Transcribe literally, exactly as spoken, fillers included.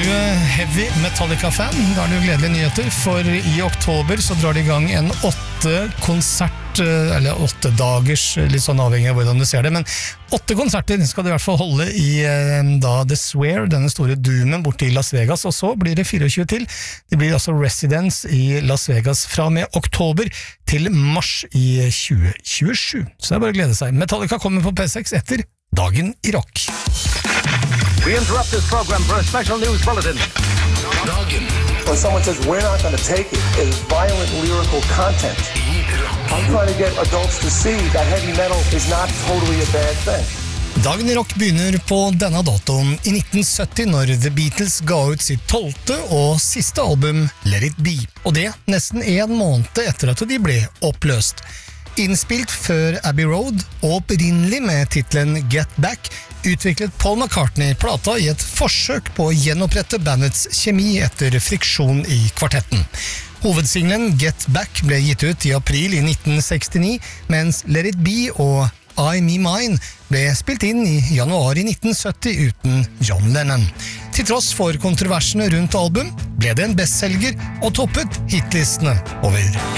heavy Metallica-fan, da er det jo gledelige nyheter, for i oktober så drar de i gang en åtte konsert, eller åtte dagers, litt sånn avhengig av hvordan du ser det, men åtte konserter skal de i hvert fall holde i da The Swear, denne store doomen borte i Las Vegas, og så blir det tjuefire til. Det blir altså Residence i Las Vegas fra med oktober til mars i tjue tjuesju. Så det er bare å glede seg. Metallica kommer på P seks etter Dagen i Rock. We interrupt this program for a special news bulletin. Dagen. When someone says we're not going to take it, it is violent lyrical content. I'm trying to get adults to see that heavy metal is not totally a bad thing. Dagen i Rock begynner på denne datoen i nitten sytti når The Beatles ga ut sitt tolvte og siste album Let It Be, og det nesten en måned etter at de ble oppløst. Innspilt før Abbey Road og opprinnelig med titlen Get Back, utviklet Paul McCartney plata i et forsøk på å gjenopprette bandets kjemi etter friksjon i kvartetten. Hovedsinglen Get Back ble gitt ut i april i nitten sekstini, mens Let It Be og I Me Mine ble spilt inn i januar i nitten sytti uten John Lennon. Til tross for kontroversene rundt album ble det en bestselger og toppet hitlistene over